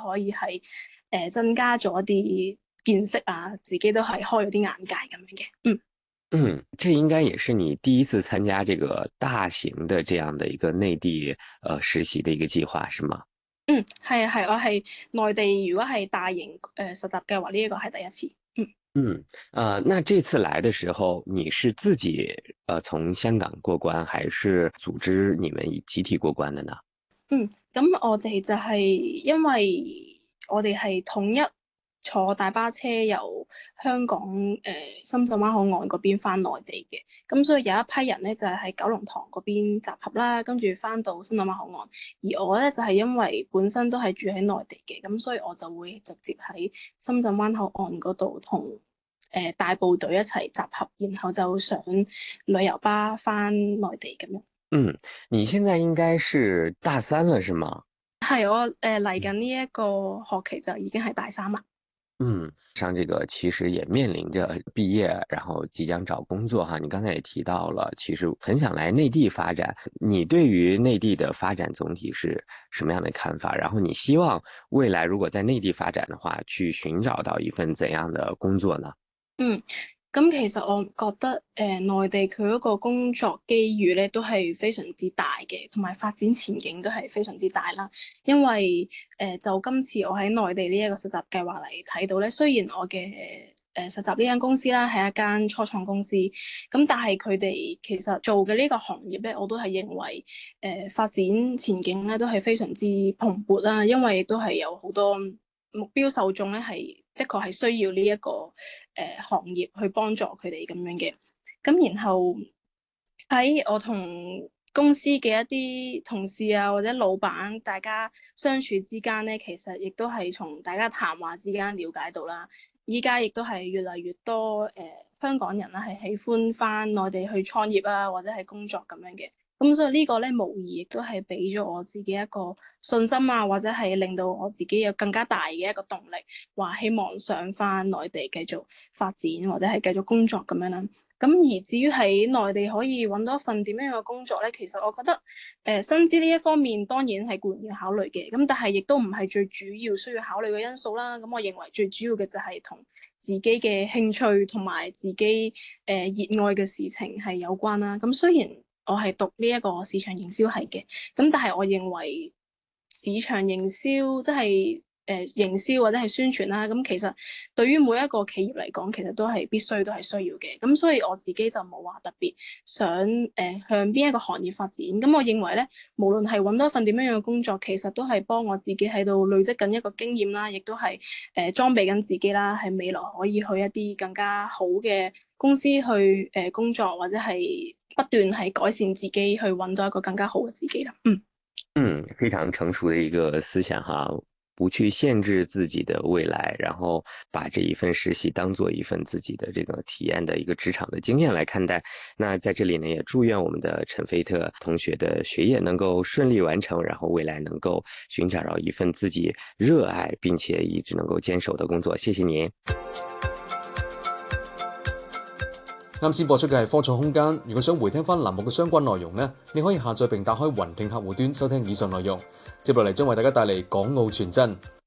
可以係增加咗一啲見識啊，自己都係開咗啲眼界咁樣嘅。 這應該也是你第一次參加這個大型的這樣的一個內地實習的一個計劃，是嗎？ 係啊係，我係內地，如果係大型實習計劃呢一個係第一次。 那這次來的時候，你是自己從香港過關，還是組織你們集體過關的呢？ 咁我哋就係因為我哋係統一坐大巴車由香港深圳灣口岸嗰邊翻內地嘅，咁所以有一批人咧就係喺九龍塘嗰邊集合啦，跟住翻到深圳灣口岸，而我咧就係因為本身都係住喺內地嘅，咁所以我就會直接喺深圳灣口岸嗰度同大部隊一齊集合，然後就上旅遊巴翻內地咁樣。 嗯，你現在應該是大三了，是嗎？ 係我嚟緊呢一個學期就已經係大三啦。 上這個其實也面臨着畢業，然後即將找工作哈。你剛才也提到了，其實很想來內地發展。你對於內地的發展總體是什麼樣的看法？然後你希望未來如果在內地發展的話，去尋找到一份怎樣的工作呢？ 嗯，咁其實我覺得內地佢嗰個工作機遇咧都係非常之大嘅，同埋發展前景都係非常之大啦。因為就今次我喺內地呢一個實習計劃嚟睇到咧，雖然我嘅實習呢間公司啦係一間初創公司，咁但係佢哋其實做嘅呢個行業咧，我都係認為發展前景咧都係非常之蓬勃啦，因為都係有好多目標受眾咧係的確係需要呢一個行業去幫助佢哋咁樣嘅。咁然後喺我同公司嘅一啲同事啊或者老闆，大家相處之間咧，其實亦都係從大家談話之間了解到啦。依家亦都係越嚟越多香港人啦，係喜歡翻內地去創業啊，或者係工作咁樣嘅。咁所以呢個咧，無疑亦都係俾咗我自己一個信心啊，或者係令到我自己有更加大嘅一個動力，話希望上翻內地繼續發展或者係繼續工作咁樣啦。咁而至於喺內地可以揾到一份點樣嘅工作咧，其實我覺得薪資呢一方面當然係固然要考慮嘅，咁但係亦都唔係最主要需要考慮嘅因素啦。咁我認為最主要嘅就係同自己嘅興趣同埋自己熱愛嘅事情係有關啦。咁雖然我係讀呢一個市場營銷系嘅，咁但係我認為市場營銷即係營銷或者係宣傳啦，咁其實對於每一個企業嚟講，其實都係必須都係需要嘅。咁所以我自己就冇話特別想向邊一個行業發展。咁我認為咧，無論係揾到一份點樣樣嘅工作，其實都係幫我自己喺度累積緊一個經驗啦，亦都係裝備緊自己啦，係未來可以去一啲更加好嘅公司去工作，或者係不斷係改善自己，去揾到一個更加好嘅自己啦。 非常成熟的一個思想哈，不去限制自己的未來，然後把這一份實習當做一份自己的這個體驗的一個職場的經驗來看待。那在這裡呢，也祝願我們的陳飛特同學的學業能夠順利完成，然後未來能夠尋找到一份自己熱愛並且一直能夠堅守的工作。謝謝您。 啱先播出嘅係科創空間，如果想回聽翻欄目嘅相關內容呢，你可以下載並打開雲聽客戶端收聽以上內容。接落嚟將為大家帶嚟港澳傳真。